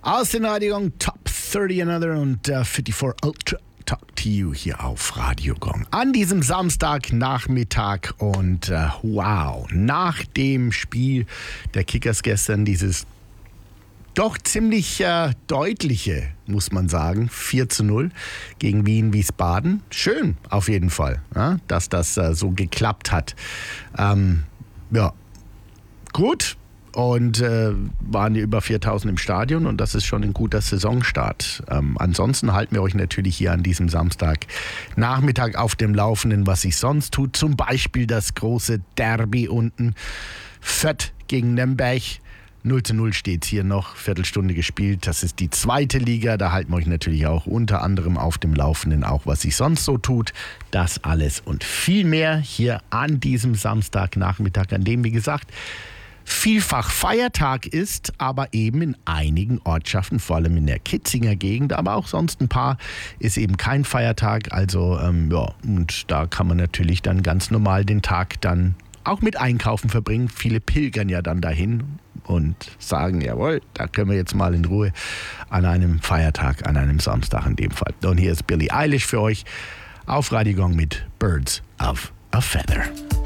Aus den Radio Gong Top 30 Another und 54 Ultra Talk to You hier auf Radio Gong an diesem Samstagnachmittag und wow, nach dem Spiel der Kickers gestern dieses doch ziemlich deutliche, muss man sagen, 4:0 gegen Wien-Wiesbaden. Schön auf jeden Fall, ja, dass das so geklappt hat. Ja, gut. Und waren ja über 4.000 im Stadion und das ist schon ein guter Saisonstart. Ansonsten halten wir euch natürlich hier an diesem Samstagnachmittag auf dem Laufenden, was sich sonst tut. Zum Beispiel das große Derby unten. Fürth gegen Nürnberg. 0:0 steht hier noch, Viertelstunde gespielt. Das ist die zweite Liga. Da halten wir euch natürlich auch unter anderem auf dem Laufenden, auch was sich sonst so tut. Das alles und viel mehr hier an diesem Samstagnachmittag, an dem, wie gesagt, vielfach Feiertag ist, aber eben in einigen Ortschaften, vor allem in der Kitzinger Gegend, aber auch sonst ein paar, ist eben kein Feiertag. Also ja, und da kann man natürlich dann ganz normal den Tag dann auch mit Einkaufen verbringen. Viele pilgern ja dann dahin und sagen, jawohl, da können wir jetzt mal in Ruhe an einem Feiertag, an einem Samstag in dem Fall. Und hier ist Billie Eilish für euch auf Radio Gong mit Birds of a Feather.